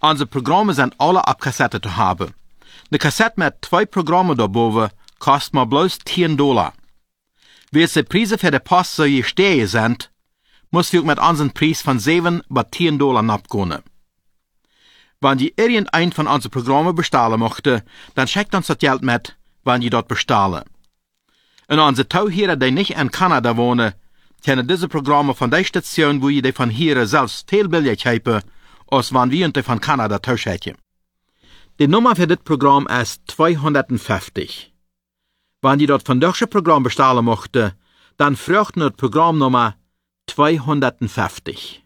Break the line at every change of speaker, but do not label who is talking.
Unsere Programme sind alle auf Kassette zu haben. Eine Kassette mit 2 Programme daarboven kostet maar bloß $10. Wie die Preise für die Post so gestiegen sind, muss wir mit unseren Preis von $7 bis $10 abgehen. Wenn ihr irgendein von unseren Programmen bestellen möchte, dann schickt uns das Geld mit, wenn ihr dort bestellen. Und unsere Tauhierer, die nicht in Kanada wohnen, können diese Programme von der Station, wo ihr die von hier selbst viel billig haben, als wenn wir die von Kanada tauschen. Die Nummer für das Programm ist 250. Wenn ihr dort von deutschen Programm bestellen möchte, dann fragt nur die Programmnummer 250.